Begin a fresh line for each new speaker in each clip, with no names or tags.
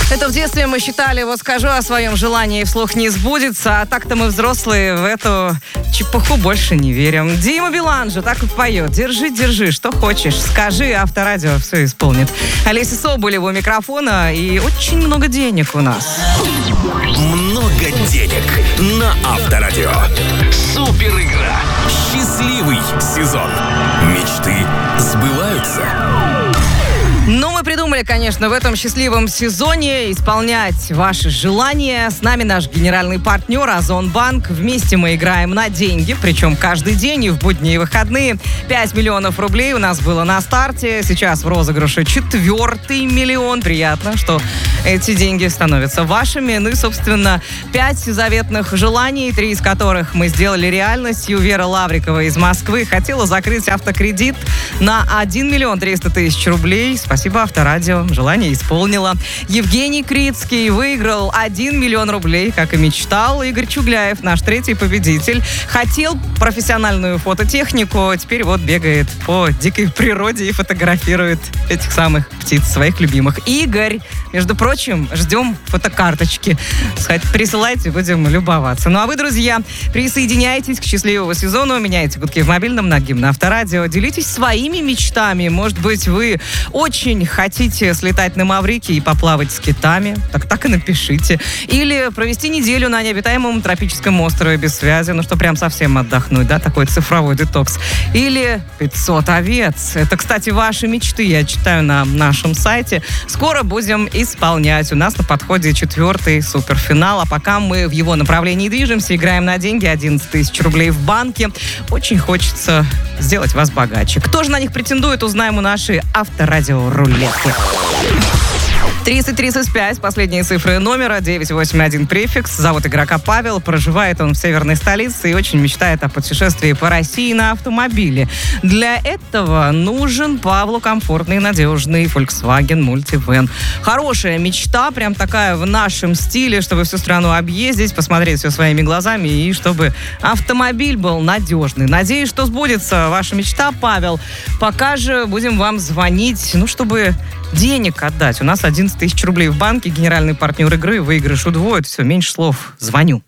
Это в детстве мы считали, вот скажу о своем желании, вслух не сбудется, а так-то мы взрослые в эту чепуху больше не верим. Дима Билан же так и поет. Держи, держи, что хочешь, скажи, Авторадио все исполнит. Олеся Соболева у микрофона, и очень много денег у нас.
Много денег на Авторадио. Супер игра. Счастливый сезон. Мечты сбываются.
Ну, мы придумали, конечно, в этом счастливом сезоне исполнять ваши желания. С нами наш генеральный партнер Озонбанк. Вместе мы играем на деньги, причем каждый день и в будни и выходные. 5 миллионов рублей у нас было на старте. Сейчас в розыгрыше 4-й миллион. Приятно, что эти деньги становятся вашими. Ну и, собственно, 5 заветных желаний, 3 из которых мы сделали реальностью. Вера Лаврикова из Москвы хотела закрыть автокредит на 1 миллион 300 тысяч рублей. Спасибо, Авторадио. Желание исполнила. Евгений Крицкий выиграл 1 миллион рублей, как и мечтал. Игорь Чугляев, наш третий победитель, хотел профессиональную фототехнику. Теперь вот бегает по дикой природе и фотографирует этих самых птиц, своих любимых. Игорь, между прочим, ждем фотокарточки. Присылайте, будем любоваться. Ну а вы, друзья, присоединяйтесь к счастливому сезону. Меняйте гудки в мобильном на гимн Авторадио. Делитесь своими мечтами. Может быть, вы очень хотите слетать на Маврикий и поплавать с китами, так и напишите. Или провести неделю на необитаемом тропическом острове без связи, ну что прям совсем отдохнуть, да, такой цифровой детокс. Или 500 овец. Это, кстати, ваши мечты, я читаю на нашем сайте. Скоро будем исполнять. У нас на подходе 4-й суперфинал, а пока мы в его направлении движемся, играем на деньги, 11 тысяч рублей в банке. Очень хочется сделать вас богаче. Кто же на них претендует, узнаем у нашей Авторадио рулетки. 3035, последние цифры номера, 981 префикс. Зовут игрока Павел, проживает он в северной столице и очень мечтает о путешествии по России на автомобиле. Для этого нужен Павлу комфортный и надежный Volkswagen Multivan. Хорошая мечта, прям такая в нашем стиле, чтобы всю страну объездить, посмотреть все своими глазами и чтобы автомобиль был надежный. Надеюсь, что сбудется ваша мечта, Павел. Пока же будем вам звонить, чтобы денег отдать. У нас 11 тысяч рублей в банке, генеральный партнер игры, выигрыш удвоит. Все, меньше слов. Звоню.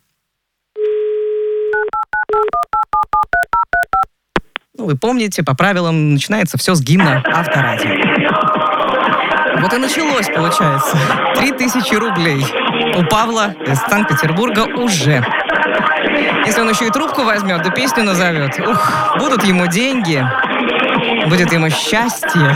Вы помните, по правилам начинается все с гимна Авторадио. Вот и началось, получается. 3000 рублей у Павла из Санкт-Петербурга уже. Если он еще и трубку возьмет, да песню назовет. Будут ему деньги, будет ему счастье.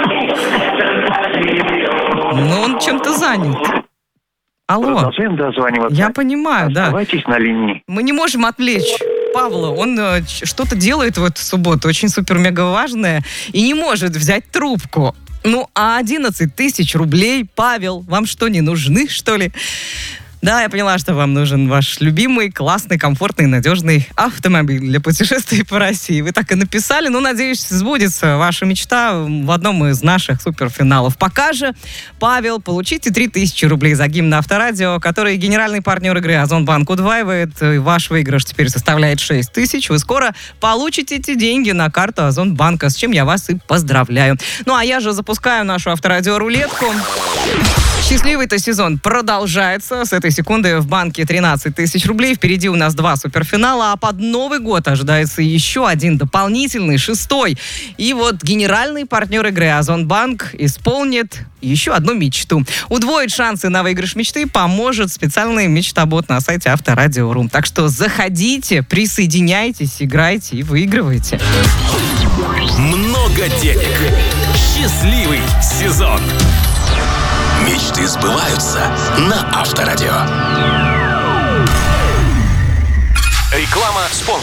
Но он чем-то занят. Алло.
Продолжаем дозваниваться.
Я понимаю, да.
Оставайтесь на линии.
Мы не можем отвлечь Павла. Он что-то делает в эту субботу, очень супер-мега важное, и не может взять трубку. А 11 тысяч рублей, Павел, вам что, не нужны, что ли? Да, я поняла, что вам нужен ваш любимый, классный, комфортный, надежный автомобиль для путешествий по России. Вы так и написали. Надеюсь, сбудется ваша мечта в одном из наших суперфиналов. Пока же, Павел, получите 3000 рублей за гимн Авторадио, который генеральный партнер игры Озонбанк удваивает. И ваш выигрыш теперь составляет 6 тысяч. Вы скоро получите эти деньги на карту Озонбанка, с чем я вас и поздравляю. А я же запускаю нашу Авторадио рулетку. Счастливый-то сезон продолжается. С этой секунды в банке 13 тысяч рублей. Впереди у нас 2 суперфинала, а под Новый год ожидается еще один дополнительный, 6-й. И вот генеральный партнер игры Озонбанк исполнит еще одну мечту. Удвоить шансы на выигрыш мечты поможет специальный мечтобот на сайте Авторадио.ру. Так что заходите, присоединяйтесь, играйте и выигрывайте.
Много денег. Счастливый сезон. Мечты сбываются на Авторадио. Реклама спонсора.